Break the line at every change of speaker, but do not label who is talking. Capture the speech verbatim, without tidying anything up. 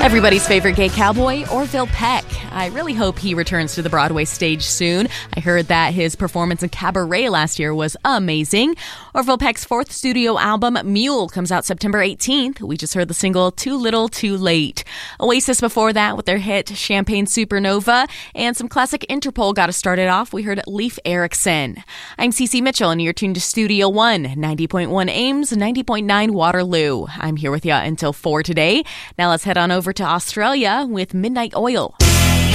Everybody's favorite gay cowboy, Orville Peck. I really hope he returns to the Broadway stage soon. I heard that his performance in Cabaret last year was amazing. Orville Peck's fourth studio album, Mule, comes out September eighteenth. We just heard the single Too Little Too Late. Oasis before that with their hit Champagne Supernova, and some classic Interpol got us started off. We heard Leif Erikson. I'm Cece Mitchell, and you're tuned to Studio One, ninety point one Ames, ninety point nine Waterloo. I'm here with you until four today. Now let's head on over to Australia with Midnight Oil.